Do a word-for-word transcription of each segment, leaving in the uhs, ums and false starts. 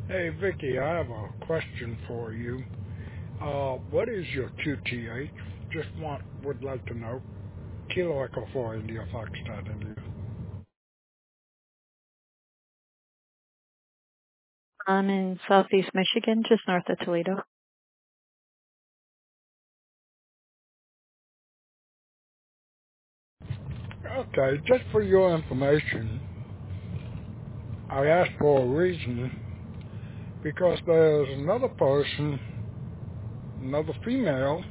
Hey Vicky, I have a question for you. Uh, what is your Q T H? Just want would like to know. Kilo Echo Four India Foxtrot India. I'm in southeast Michigan, just north of Toledo. Okay, just for your information, I asked for a reason because there's another person, another female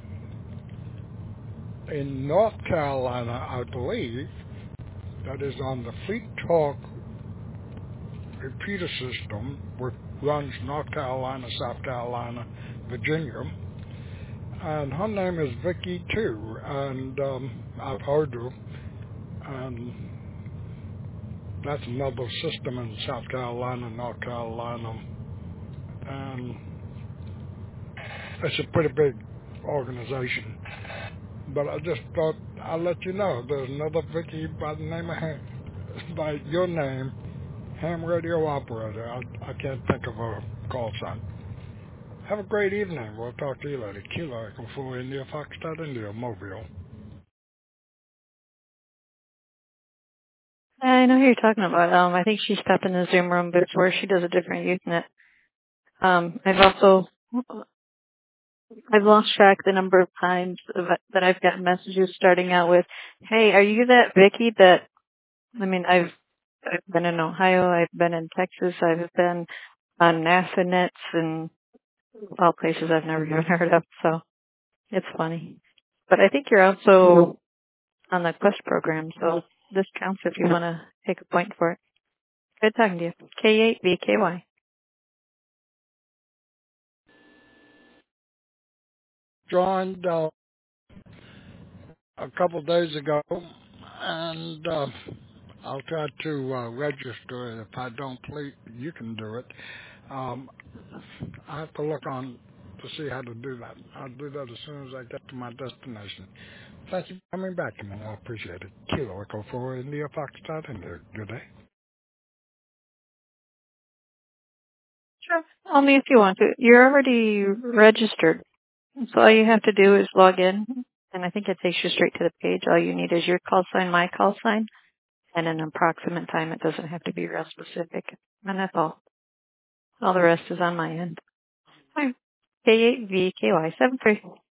in North Carolina, I believe, that is on the Fleet Talk repeater system, which runs North Carolina, South Carolina, Virginia. And her name is Vicky too, and um, I've heard her, and that's another system in South Carolina, North Carolina, and it's a pretty big organization. But I just thought I'd let you know there's another Vicky by the name of Ham, by your name, ham radio operator. I, I can't think of a call sign. Have a great evening. We'll talk to you later. Kilo Echo Four India Foxtrot India Mobile. I know who you're talking about. Um, I think she's stepped in the Zoom room before. She does a different Usenet. Um, I've also I've lost track the number of times of, that I've gotten messages starting out with, "Hey, are you that Vicky that?" I mean, I've I've been in Ohio, I've been in Texas, I've been on NASA nets and all places I've never even heard of. So it's funny. But I think you're also on the Quest program, so this counts if you want to take a point for it. Good talking to you. K eight V K Y. Joined uh, a couple days ago, and uh, I'll try to uh, register it. If I don't, please, you can do it. Um, I have to look on to see how to do that. I'll do that as soon as I get to my destination. Thank you for coming back to me. I appreciate it. Kilo Echo Four India Foxtrot India. Good day. Sure. Only if you want to. You're already registered. So all you have to do is log in, and I think it takes you straight to the page. All you need is your call sign, my call sign, and an approximate time. It doesn't have to be real specific. And that's all. All the rest is on my end. Hi. K eight V K Y seven three.